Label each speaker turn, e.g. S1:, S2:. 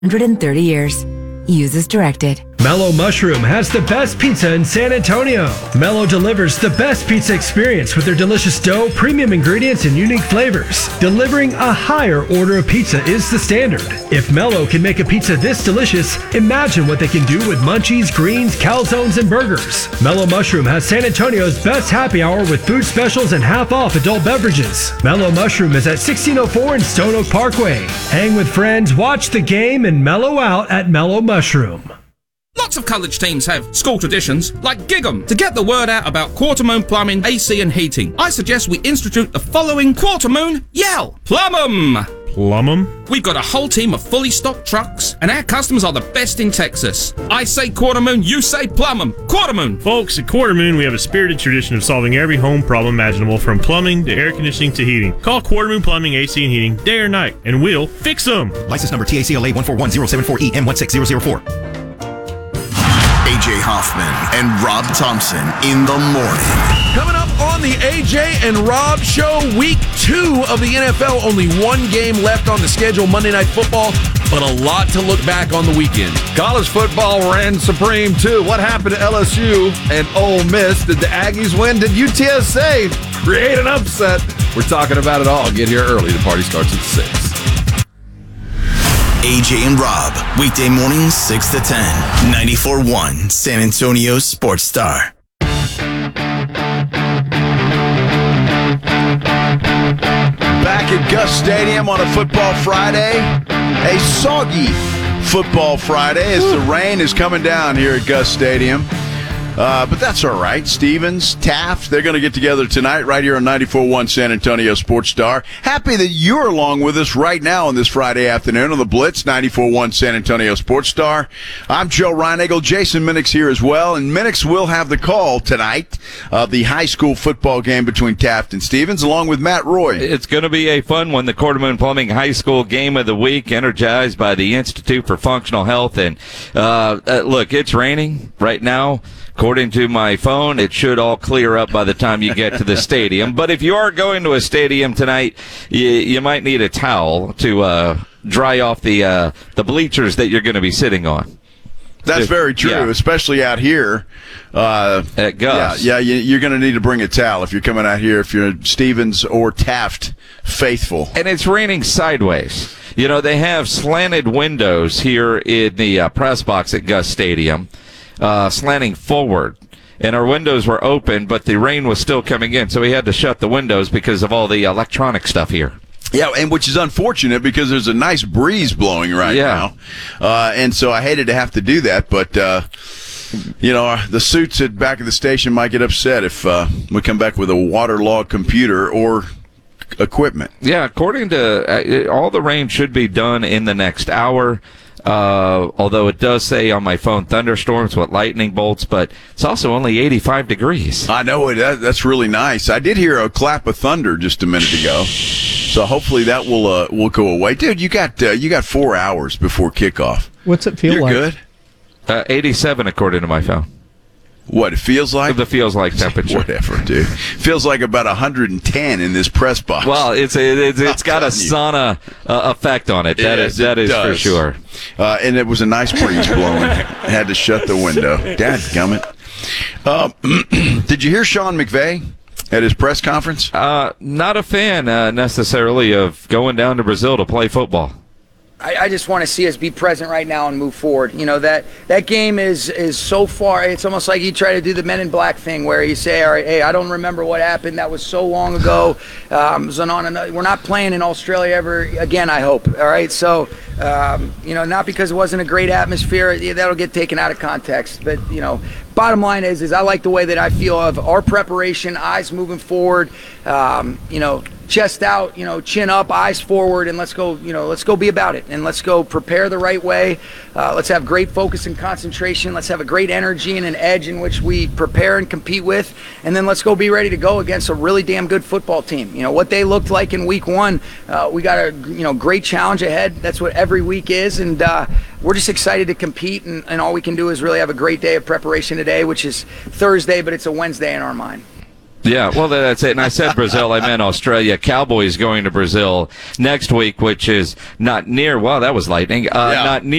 S1: 130 years. Use as directed.
S2: Mellow Mushroom has the best pizza in San Antonio. Mellow delivers the best pizza experience with their delicious dough, premium ingredients, and unique flavors. Delivering a higher order of pizza is the standard. If Mellow can make a pizza this delicious, imagine what they can do with munchies, greens, calzones, and burgers. Mellow Mushroom has San Antonio's best happy hour with food specials and half off adult beverages. Mellow Mushroom is at 1604 in Stone Oak Parkway. Hang with friends, watch the game, and mellow out at Mellow Mushroom.
S3: Lots of college teams have school traditions, like Gig 'em. To get the word out about Quarter Moon Plumbing, AC and Heating, I suggest we institute the following Quarter Moon Yell. Plum 'em!
S4: Plum 'em?
S3: We've got a whole team of fully stocked trucks, and our customers are the best in Texas. I say Quarter Moon, you say Plum 'em. Quarter Moon!
S4: Folks, at Quarter Moon, we have a spirited tradition of solving every home problem imaginable, from plumbing to air conditioning to heating. Call Quarter Moon Plumbing, AC and Heating, day or night, and we'll fix them.
S5: License number TACLA 141074EM16004. AJ Hoffman and Rob Thompson in the morning.
S6: Coming up on the AJ and Rob Show, week 2 of the NFL. Only one game left on the schedule, Monday Night Football, but a lot to look back on the weekend.
S7: College football ran supreme, too. What happened to LSU and Ole Miss? Did the Aggies win? Did UTSA create an upset? We're talking about it all. Get here early. The party starts at 6.
S5: AJ and Rob, weekday mornings 6 to 10, 94.1 San Antonio Sports Star.
S8: Back at Gus Stadium on a football Friday, a soggy football Friday as the rain is coming down here at Gus Stadium. But that's all right. Stevens, Taft, they're going to get together tonight right here on 94.1 San Antonio Sports Star. Happy that you're along with us right now on this Friday afternoon on the Blitz, 94.1 San Antonio Sports Star. I'm Joe Reinagle. Jason Minix here as well. And Minix will have the call tonight of the high school football game between Taft and Stevens, along with Matt Roy.
S9: It's going to be a fun one, the Quarter Moon Plumbing High School Game of the Week, energized by the Institute for Functional Health. And look, it's raining right now. According to my phone, it should all clear up by the time you get to the stadium. But if you are going to a stadium tonight, you might need a towel to dry off the bleachers that you're going to be sitting on.
S8: That's very true, especially out here.
S9: At Gus.
S8: Yeah, you're going to need to bring a towel if you're coming out here, if you're Stevens or Taft faithful.
S9: And it's raining sideways. You know, they have slanted windows here in the press box at Gus Stadium. Slanting forward, and our windows were open, but the rain was still coming in, so we had to shut the windows because of all the electronic stuff here.
S8: Yeah, and which is unfortunate because there's a nice breeze blowing right now, and so I hated to have to do that, but the suits at back of the station might get upset if we come back with a waterlogged computer or equipment.
S9: Yeah, according to all the rain should be done in the next hour. Although it does say on my phone thunderstorms with lightning bolts, but it's also only 85 degrees.
S8: I know it. That's really nice. I did hear a clap of thunder just a minute ago, so hopefully that will go away. Dude, you got 4 hours before kickoff.
S10: What's it feel like?
S8: You're
S9: good. 87 according to my phone.
S8: What it feels like?
S9: The feels like temperature.
S8: Whatever, dude. Feels like about 110 in this press box.
S9: Well, it's got a sauna effect on it. That is for sure.
S8: And it was a nice breeze blowing. I had to shut the window. Dadgummit. Did you hear Sean McVay at his press conference?
S9: Not a fan necessarily of going down to Brazil to play football.
S11: I just want to see us be present right now and move forward. You know, that game is so far. It's almost like you try to do the Men in Black thing where you say, all right, hey, I don't remember what happened. That was so long ago. We're not playing in Australia ever again, I hope. All right, so, not because it wasn't a great atmosphere. That'll get taken out of context. But, bottom line is I like the way that I feel of our preparation, eyes moving forward, chest out, chin up, eyes forward, and let's go be about it, and let's go prepare the right way. Let's have great focus and concentration. Let's have a great energy and an edge in which we prepare and compete with, and then let's go be ready to go against a really damn good football team. What they looked like in week 1, we got a great challenge ahead. That's what every week is, and we're just excited to compete, and all we can do is really have a great day of preparation today, which is Thursday, but it's a Wednesday in our mind.
S9: Yeah, well, that's it. And I said Brazil, I meant Australia. Cowboys going to Brazil next week, which is not near, well, that was lightning, not near